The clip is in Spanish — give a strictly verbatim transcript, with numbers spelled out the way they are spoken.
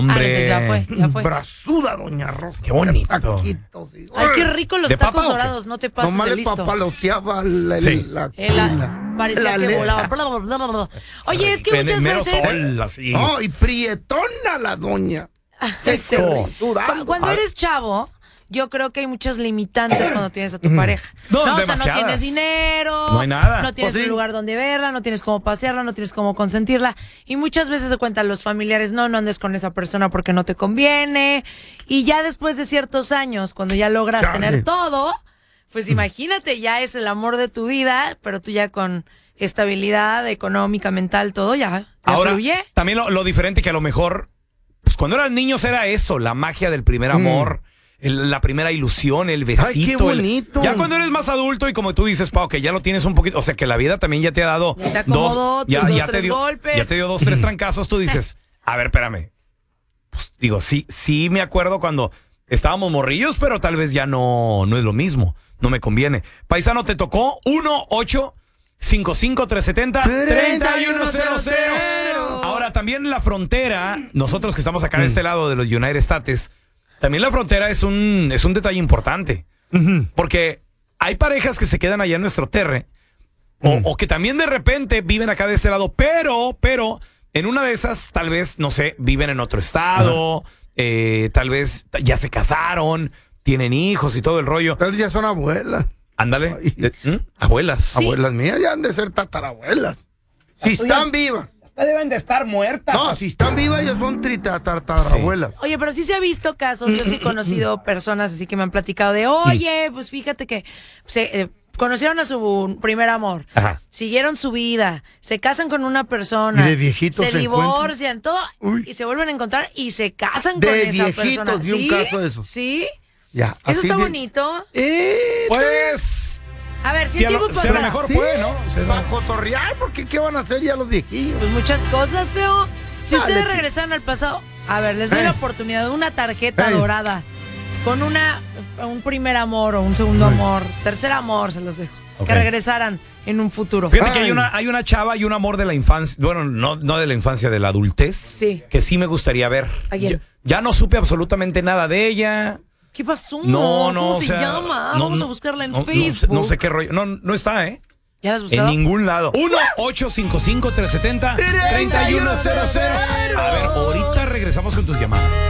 Hombre. Ah, ya fue, ya fue. Brazuda, doña Rosa. Qué bonito. Taquitos, sí. Ay, qué rico los ¿De tacos papa o qué? dorados, no te pases Nomás de le listo. papaloteaba la, el- Sí. la Eh, la- cuna. parecía La que le- volaba. Bla, bla, bla, bla, bla. Oye, es que En el muchas mero veces... sol, así. No, y prietona la doña. Este, Eso. cu- cuando eres chavo, yo creo que hay muchas limitantes cuando tienes a tu pareja. No, o sea, no demasiadas. tienes dinero, No hay nada. no tienes Pues sí. un lugar donde verla, no tienes cómo pasearla, no tienes cómo consentirla. Y muchas veces se cuentan los familiares, no, no andes con esa persona porque no te conviene. Y ya después de ciertos años, cuando ya logras Chale. tener todo, pues imagínate, ya es el amor de tu vida, pero tú ya con estabilidad económica, mental, todo, ya, ya Ahora, fluye. también lo, lo diferente que a lo mejor, pues cuando eran niños era eso, la magia del primer amor, el- la primera ilusión, el besito. Ay, qué el- bonito. ya cuando eres más adulto y como tú dices, Pau, que ya lo tienes un poquito, o sea, que la vida también ya te ha dado Ya te acomodó tus dos, tres dio, golpes. ya te dio dos, tres trancazos, tú dices, a ver, espérame. Pues, digo, sí, sí me acuerdo cuando estábamos morrillos, pero tal vez ya no, no es lo mismo, no me conviene. Paisano, te tocó uno ocho cinco cinco tres siete cero tres uno cero cero. Ahora, también la frontera, nosotros que estamos acá de este lado de los United States, también la frontera es un, es un detalle importante. Porque hay parejas que se quedan allá en nuestro terre, o, o que también de repente viven acá de este lado, pero, pero, en una de esas, tal vez, no sé, viven en otro estado, eh, tal vez ya se casaron, tienen hijos y todo el rollo. Tal vez ya son abuelas. Ándale. Ay. De- ¿Mm? Abuelas. Sí. Abuelas mías ya han de ser tatarabuelas. Si están vivas. Deben de estar muertas. No, si están vivas ya son trita- tatarabuelas. Oye, pero sí se ha visto casos, yo sí he conocido personas así que me han platicado de, oye, pues fíjate que se eh, conocieron a su primer amor, Ajá. siguieron su vida, se casan con una persona, Y de viejitos se se divorcian, todo, Uy. y se vuelven a encontrar y se casan De con esa viejitos, persona. vi un ¿Sí? caso de eso. Sí, Ya, eso así está de- bonito. Eh, Pues, A ver, si si el a lo, tiempo si a lo pasa, mejor Sí. fue, ¿no? O sea, para cotorrear, porque ¿qué van a hacer ya los viejillos? pues muchas cosas, pero si Dale, ustedes tío. regresaran al pasado, a ver, les doy Eh. la oportunidad de una tarjeta Eh. dorada con una un primer amor o un segundo Ay. amor, tercer amor, se los dejo, Ok. que regresaran en un futuro. Fíjate que Ay. hay una, hay una chava y un amor de la infancia, bueno, no, no de la infancia, de la adultez, Sí. que sí me gustaría ver. ¿A quién? Ya, ya no supe absolutamente nada de ella. ¿Qué pasó? No, no, ¿Cómo o se sea, llama? no, Vamos no, a buscarla en no, no sé- Facebook. No sé, qué rollo. No, no está, ¿eh? ¿Ya la has En buscado? ningún lado. uno ocho cinco cinco tres siete cero tres uno cero cero. A ver, ahorita regresamos con tus llamadas.